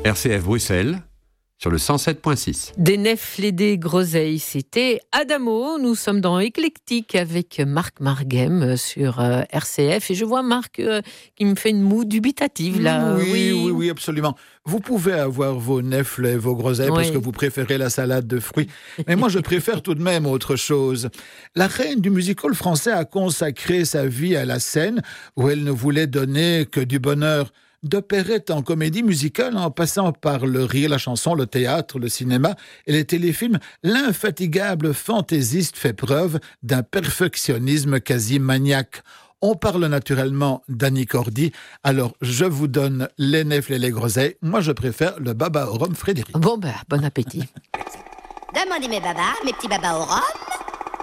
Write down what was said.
RCF Bruxelles, sur le 107.6. Des nefles et des groseilles, c'était Adamo. Nous sommes dans Éclectique avec Marc Marguem sur RCF. Et je vois Marc qui me fait une moue dubitative là. Oui, absolument. Vous pouvez avoir vos nefles et vos groseilles parce que vous préférez la salade de fruits. Mais moi, je préfère tout de même autre chose. La reine du musical français a consacré sa vie à la scène où elle ne voulait donner que du bonheur. D'opérette en comédie musicale, en passant par le rire, la chanson, le théâtre, le cinéma et les téléfilms, l'infatigable fantaisiste fait preuve d'un perfectionnisme quasi maniaque. On parle naturellement d'Annie Cordy, alors je vous donne les nefles et les groseilles. Moi, je préfère le baba au rhum Frédéric. Bon appétit. Demandez mes babas, mes petits babas au rhum.